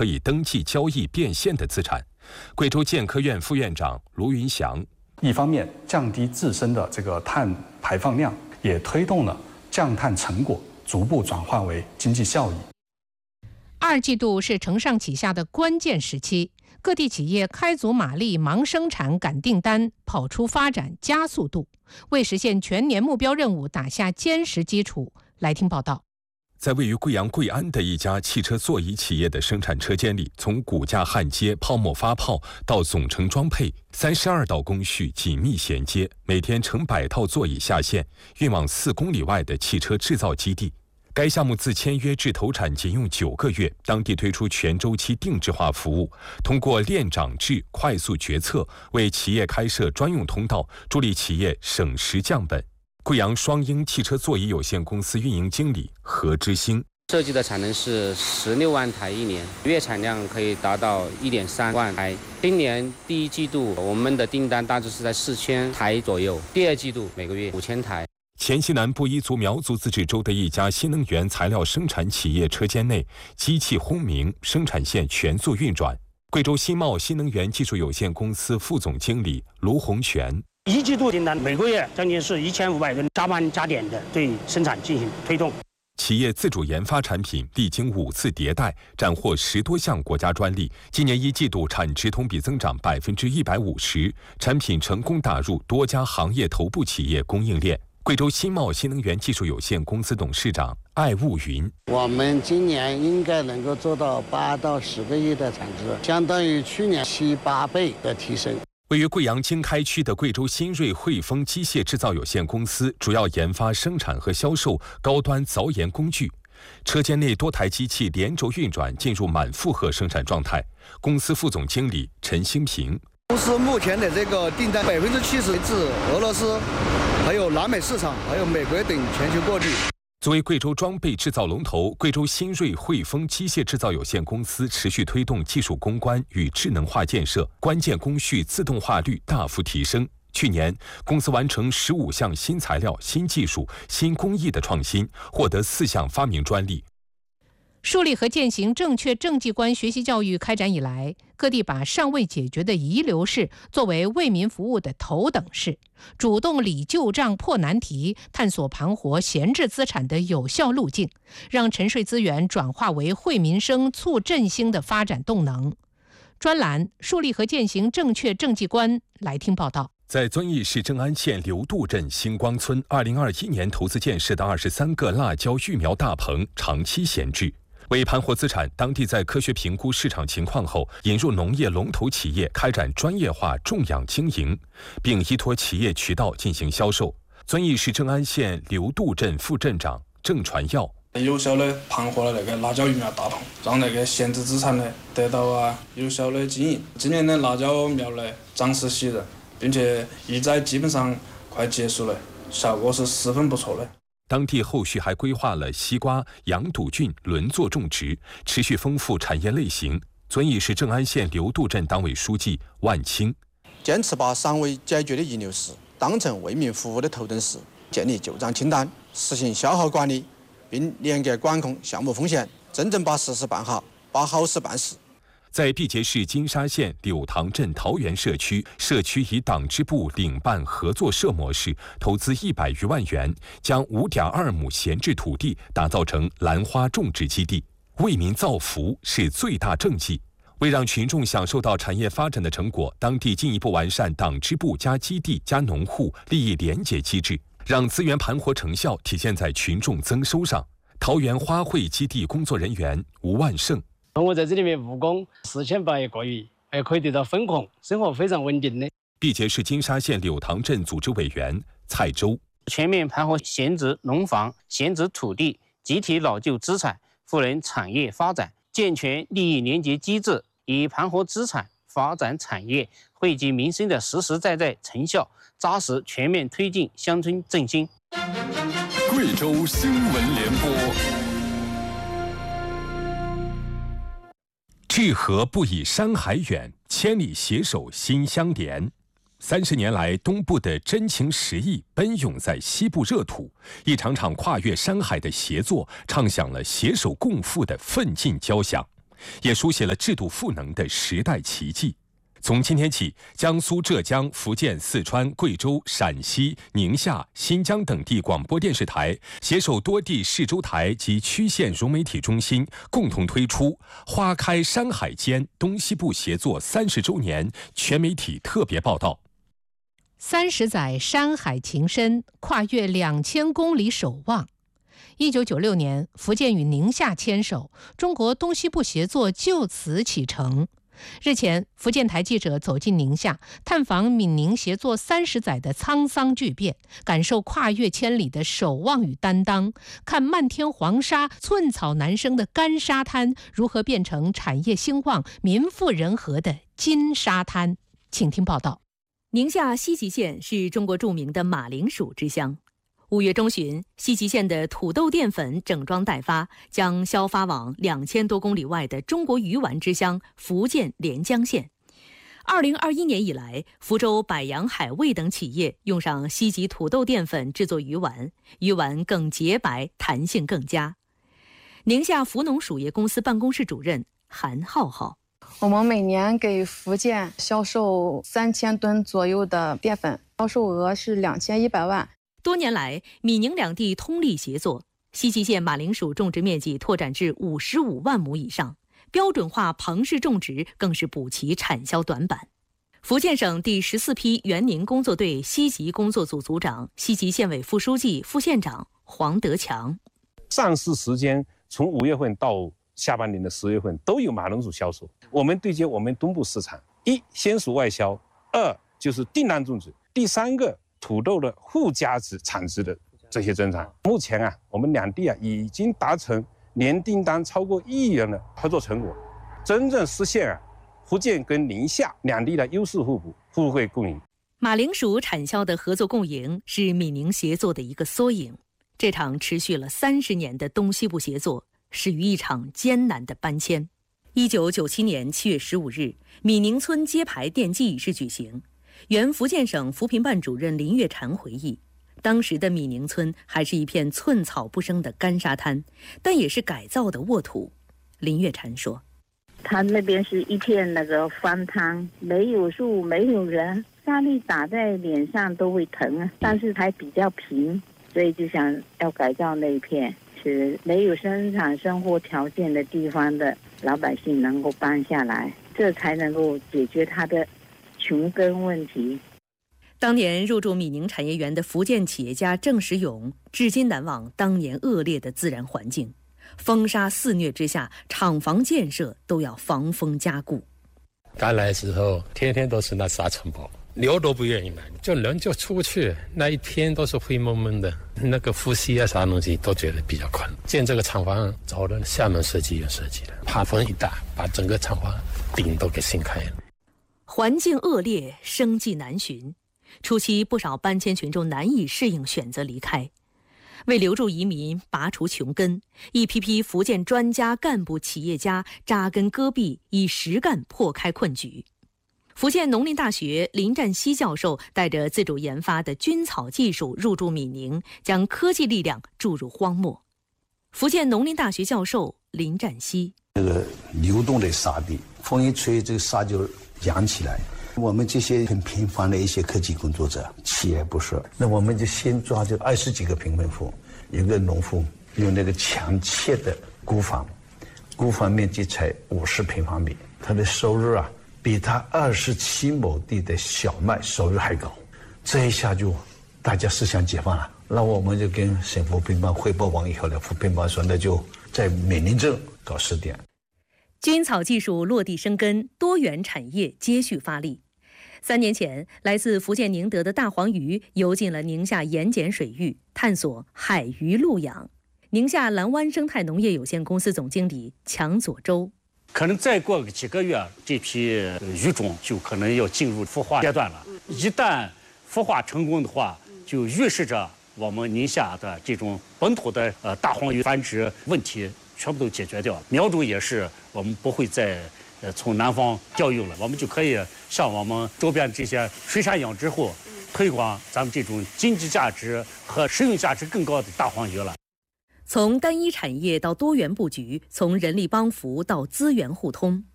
可以登记交易变现的资产。贵州建科院副院长卢云祥， 一方面降低自身的这个碳排放量，也推动了降碳成果逐步转化为经济效益。 二季度是承上启下的关键时期，各地企业开足马力，忙生产、赶订单，跑出发展加速度，为实现全年目标任务打下坚实基础。来听报道。 在位于贵阳贵安的一家汽车座椅企业的生产车间里，从骨架焊接、泡沫发泡到总成装配，32道工序紧密衔接，每天成百套座椅下线，运往4公里外的汽车制造基地。该项目自签约至投产仅用9个月，当地推出全周期定制化服务，通过链长制快速决策，为企业开设专用通道，助力企业省时降本。贵阳双鹰汽车座椅有限公司运营经理何之星， 设计的产能是16万台一年，月产量可以达到1.3万台。今年第1季度我们的订单大致是在4000台左右，第2季度每个月5000台。 黔西南布依族苗族自治州的一家新能源材料生产企业车间内，机器轰鸣，生产线全速运转。贵州新茂新能源技术有限公司副总经理卢洪全 ，1季度订单每个月将近是1500吨，加班加点的对生产进行推动。 企业自主研发产品，历经5次迭代，斩获10多项国家专利。今年1季度产值同比增长150%，产品成功打入多家行业头部企业供应链。贵州新茂新能源技术有限公司董事长艾悟云， 我们今年应该能够做到8到10个亿的产值，相当于去年7、8倍的提升。 位于贵阳经开区的贵州新锐汇丰机械制造有限公司，主要研发、生产和销售高端凿研工具。车间内多台机器连轴运转，进入满负荷生产状态。公司副总经理陈兴平， 公司目前的这个订单70%至俄罗斯，还有南美市场，还有美国等全球各地。 作为贵州装备制造龙头，贵州新锐汇丰机械制造有限公司持续推动技术攻关与智能化建设，关键工序自动化率大幅提升。去年，公司完成15项新材料、新技术、新工艺的创新，获得4项发明专利。 树立和践行正确政绩观学习教育开展以来，各地把尚未解决的遗留事作为为民服务的头等事，主动理旧账破难题，探索盘活闲置资产的有效路径，让沉睡资源转化为惠民生、促振兴的发展动能。专栏树立和践行正确政绩观，来听报道。 在遵义市正安县刘渡镇星光村，2021年投资建设的23个辣椒育苗大棚长期闲置。为盘活资产，当地在科学评估市场情况后，引入农业龙头企业开展专业化种养经营，并依托企业渠道进行销售。遵义市正安县刘渡镇副镇长郑传耀， 有效的盘活了那个辣椒育苗大棚，让那个闲置资产呢得到有效的经营。今年的辣椒苗呢长势喜人，并且育栽基本上快结束了，效果是十分不错的。 当地后续还规划了西瓜、羊肚菌轮作种植，持续丰富产业类型。遵义市正安县刘渡镇党委书记万清， 坚持把尚未解决的遗留事当成为民服务的头等事，建立旧账清单，实行消耗管理，并严格管控项目风险，真正把实事办好，把好事办实。 在毕节市金沙县柳塘镇桃园社区，社区以党支部领办合作社模式，投资100余万元，将5.2亩闲置土地打造成兰花种植基地，为民造福是最大政绩。为让群众享受到产业发展的成果，当地进一步完善党支部加基地加农户利益联结机制，让资源盘活成效体现在群众增收上。桃园花卉基地工作人员吴万胜， 我在这里面务工4800个月，还可以得到分红，生活非常稳定的。 毕节市金沙县柳塘镇组织委员蔡周， 全面盘活闲置农房、闲置土地、集体老旧资产，赋能产业发展，健全利益联结机制，以盘活资产、发展产业、惠及民生的实实在在成效，扎实全面推进乡村振兴。 贵州新闻联播。 治河不以山海远，千里携手心相连。30年来，东部的真情实意奔涌在西部热土，一场场跨越山海的协作，唱响了携手共赴的奋进交响。 也书写了制度赋能的时代奇迹。从今天起，江苏、浙江、福建、四川、贵州、陕西、宁夏、新疆等地广播电视台携手多地市州台及区县融媒体中心，共同推出“花开山海间”东西部协作30周年全媒体特别报道。 30载山海情深，跨越2000公里守望。1996年，福建与宁夏牵手，中国东西部协作就此启程。日前，福建台记者走进宁夏，探访闽宁协作30载的沧桑巨变，感受跨越千里的守望与担当，看漫天黄沙、寸草难生的干沙滩如何变成产业兴旺、民富人和的金沙滩。请听报道。 宁夏西吉县是中国著名的马铃薯之乡。5月中旬，西吉县的土豆淀粉整装待发，将销发往2000多公里外的中国鱼丸之乡福建连江县。2021年以来，福州百洋海味等企业用上西吉土豆淀粉制作鱼丸，鱼丸更洁白，弹性更佳。宁夏福农属业公司办公室主任韩浩浩： 我们每年给福建销售3000吨左右的淀粉，销售额是2100万。 多年来，闽宁两地通力协作，西吉县马铃薯种植面积拓展至55万亩以上，标准化棚式种植更是补齐产销短板。福建省第14批援宁工作队西吉工作组组长、西吉县委副书记、副县长黄德强： 上市时间从5月份到下半年的10月份都有马铃薯销售。我们对接我们东部市场，一鲜薯外销，二就是订单种植，第三个土豆的附加值产值的这些增长。目前我们两地已经达成年订单超过1亿元的合作成果，真正实现福建跟宁夏两地的优势互补、互惠共赢。 马铃薯产销的合作共赢是闽宁协作的一个缩影。这场持续了30年的东西部协作，始于一场艰难的搬迁。1997年7月15日，闽宁村揭牌奠基仪式举行。原福建省扶贫办主任林月婵回忆，当时的闽宁村还是一片寸草不生的干沙滩，但也是改造的沃土。林月婵说：“ 他那边是一片那个荒滩，没有树，没有人，沙粒打在脸上都会疼啊。但是还比较平，所以就想要改造那一片，使没有生产生活条件的地方的老百姓能够搬下来，这才能够解决他的穷根问题。” 当年入驻闽宁产业园的福建企业家郑时勇至今难忘当年恶劣的自然环境，风沙肆虐之下，厂房建设都要防风加固。 刚来的时候，天天都是那沙尘暴，牛都不愿意买，就人就出不去，那一天都是灰蒙蒙的，那个呼吸啥东西都觉得比较困难。建这个厂房找了厦门设计院设计的，怕风一大，把整个厂房顶都给掀开了。 环境恶劣，生计难寻。初期不少搬迁群众难以适应，选择离开。为留住移民，拔除穷根，一批批福建专家、干部、企业家扎根戈壁，以实干破开困局。福建农林大学林占西教授带着自主研发的菌草技术入驻闽宁，将科技力量注入荒漠。福建农林大学教授林占西： 这个流动的沙地，风一吹，这个沙就扬起来。我们这些很平凡的一些科技工作者，锲而不舍，那我们就先抓这20几个贫困户，有个农户用那个强切的孤房面积才50平方米，他的收入比他27亩地的小麦收入还高。这一下就大家思想解放了，那我们就跟省扶贫办汇报完以后呢，扶贫办说那就在闽宁镇搞试点。 菌草技术落地生根，多元产业接续发力。3年前，来自福建宁德的大黄鱼游进了宁夏盐碱水域，探索海鱼陆养。宁夏蓝湾生态农业有限公司总经理强佐洲： 可能再过几个月，这批鱼种就可能要进入孵化阶段了。一旦孵化成功的话，就预示着我们宁夏的这种本土的大黄鱼繁殖问题全部都解决掉了。苗种也是我们不会再从南方调用了，我们就可以向我们周边这些水产养殖户推广咱们这种经济价值和食用价值更高的大黄鱼了。 从单一产业到多元布局，从人力帮扶到资源互通。